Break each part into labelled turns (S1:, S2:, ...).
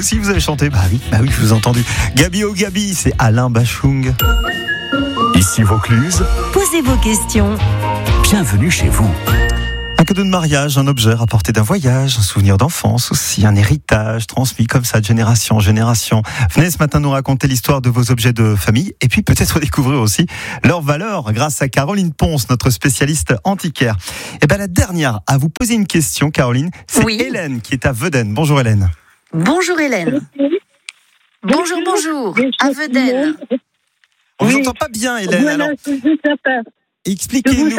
S1: aussi, vous avez chanté? Bah oui, je vous ai entendu. Gabi oh Gabi, c'est Alain Bachung.
S2: Ici Vaucluse,
S3: Posez vos questions.
S2: bienvenue chez vous.
S1: Un cadeau de mariage, un objet rapporté d'un voyage, un souvenir d'enfance aussi, un héritage transmis comme ça de génération en génération. Venez ce matin nous raconter l'histoire de vos objets de famille et puis peut-être découvrir aussi leur valeur grâce à Caroline Ponce, notre spécialiste antiquaire. Et bien la dernière à vous poser une question, Caroline, c'est
S3: Oui.
S1: Hélène qui est à Veden. Bonjour Hélène.
S3: Bonjour Hélène. Bonjour. À Veden.
S1: On vous entend pas bien Hélène,
S4: Voilà,
S1: alors
S4: je vous appelle.
S1: expliquez-nous.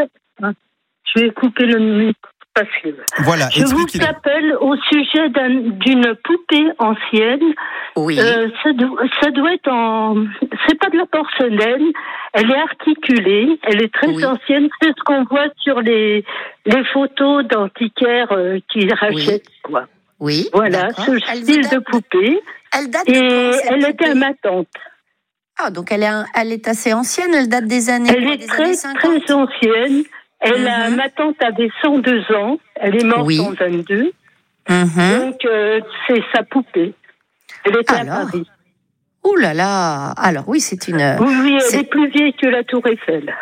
S4: Je vais couper le micro facile.
S1: Voilà,
S4: Je vous
S1: expliquez-nous.
S4: appelle au sujet d'une poupée ancienne.
S3: Oui.
S4: Ça doit être c'est pas de la porcelaine. Elle est articulée. Elle est très
S3: Oui.
S4: ancienne. C'est ce qu'on voit sur les photos d'antiquaires qui rachètent, quoi.
S3: Oui.
S4: Voilà,
S3: d'accord.
S4: ce
S3: Elle
S4: style
S3: date
S4: de poupée.
S3: Elle date de
S4: Et
S3: quand, cette
S4: elle était à
S3: poupée
S4: ma tante.
S3: Ah, donc elle est assez ancienne. Elle date des années.
S4: Elle est
S3: des
S4: très,
S3: années 50.
S4: très ancienne. Ma tante avait 102 ans. Elle est morte
S3: Oui.
S4: en 22.
S3: Mhm.
S4: Donc, c'est sa poupée. Elle était
S3: Alors.
S4: à Paris.
S3: Ouh là là. Alors oui, c'est une.
S4: Oui, elle
S3: c'est-
S4: est plus vieille que la Tour Eiffel.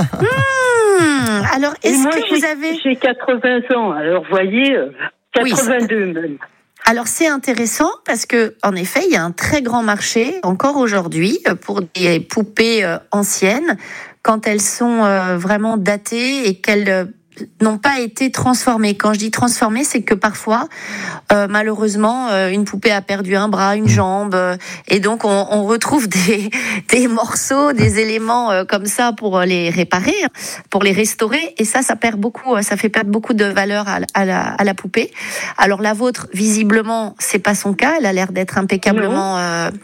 S3: Alors,
S4: Et
S3: est-ce
S4: moi,
S3: que vous avez
S4: j'ai 80 ans. Alors, voyez,
S3: Oui,
S4: 82 même.
S3: Alors c'est intéressant parce que en effet, il y a un très grand marché encore aujourd'hui pour des poupées anciennes quand elles sont vraiment datées et qu'elles n'ont pas été transformées. Quand je dis transformées, c'est que parfois, malheureusement, une poupée a perdu un bras, une jambe, et donc on retrouve des morceaux, des éléments comme ça pour les réparer, pour les restaurer, et ça perd beaucoup, ça fait perdre beaucoup de valeur à la poupée. Alors la vôtre, visiblement, c'est pas son cas. Elle a l'air d'être impeccablement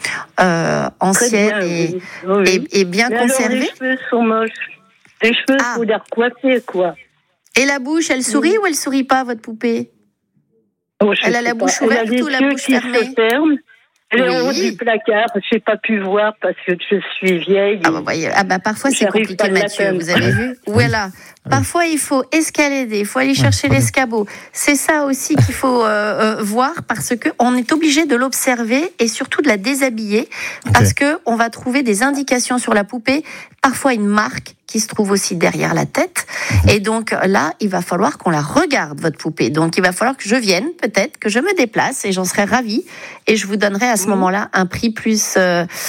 S3: ancienne
S4: Très bien,
S3: et,
S4: oui.
S3: et bien
S4: Mais alors,
S3: conservée.
S4: les cheveux sont moches. Les cheveux,
S3: Ah.
S4: faut les recoiffer, quoi.
S3: Et la bouche, elle sourit ou elle sourit pas, votre poupée?
S4: Oh, je
S3: Elle a
S4: sais
S3: la
S4: pas.
S3: bouche
S4: Elle a
S3: ouverte
S4: les
S3: ou la
S4: yeux
S3: bouche
S4: qui
S3: fermée?
S4: se ferment. Elle est
S3: Oui.
S4: en haut du placard. J'ai pas pu voir parce que je suis vieille.
S3: Ah bah, voyez, parfois c'est
S4: J'arrive
S3: compliqué,
S4: pas à
S3: Mathieu,
S4: l'atteindre.
S3: vous avez vu? Voilà. Parfois il faut escalader, il faut aller chercher l'escabeau. C'est ça aussi qu'il faut voir parce que on est obligé de l'observer et surtout de la déshabiller parce que on va trouver des indications sur la poupée, parfois une marque qui se trouve aussi derrière la tête. Et donc là, il va falloir qu'on la regarde, votre poupée. Donc il va falloir que je vienne, peut-être, que je me déplace et j'en serai ravie. Et je vous donnerai à ce moment-là un prix plus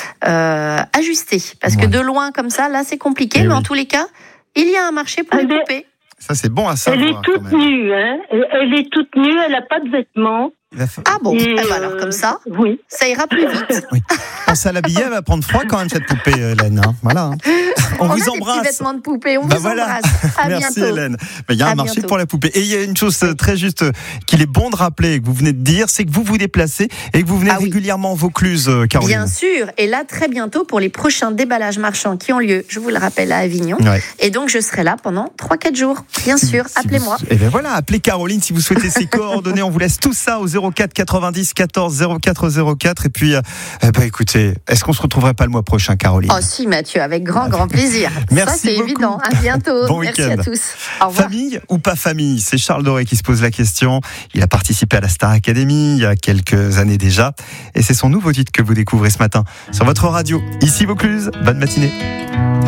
S3: ajusté. Parce que de loin comme ça, là c'est compliqué, mais en tous les cas, il y a un marché pour les poupées.
S1: Ça c'est bon à
S4: Elle
S1: savoir.
S4: est toute
S1: quand même.
S4: nue, hein. Elle est toute nue, elle n'a pas de vêtements.
S3: Ah bon,
S4: Et,
S3: alors comme ça,
S4: Oui.
S3: ça ira plus vite.
S1: Oui. Pensez à l'habiller, elle va prendre froid quand même cette poupée, Hélène. Hein. Voilà. Hein. On
S3: a
S1: vous
S3: des petits
S1: embrasse.
S3: vêtements de poupée, on
S1: Bah
S3: vous
S1: voilà.
S3: embrasse. À
S1: Merci
S3: bientôt.
S1: Hélène. Mais il y a un
S3: À
S1: marché
S3: bientôt.
S1: pour la poupée. Et il y a une chose très juste qu'il est bon de rappeler et que vous venez de dire, c'est que vous vous déplacez et que vous venez
S3: Ah oui.
S1: régulièrement en Vaucluse, Caroline.
S3: Bien sûr, et là très bientôt pour les prochains déballages marchands qui ont lieu, je vous le rappelle, à Avignon.
S1: Ouais.
S3: Et donc je serai là pendant 3-4 jours. Bien sûr,
S1: Si
S3: appelez-moi.
S1: Et bien voilà, appelez Caroline si vous souhaitez ses coordonnées. On vous laisse tout ça au 04 90 14 04 04. Et puis, écoutez, est-ce qu'on se retrouverait pas le mois prochain, Caroline?
S3: Oh si Mathieu, avec grand plaisir.
S1: Merci
S3: Ça c'est
S1: beaucoup.
S3: évident. À bientôt.
S1: Bon
S3: Merci
S1: week-end.
S3: à tous. Au revoir.
S1: Famille ou pas famille? C'est Charles Doré qui se pose la question. Il a participé à la Star Academy il y a quelques années déjà. Et c'est son nouveau titre que vous découvrez ce matin sur votre radio. Ici Vaucluse, bonne matinée.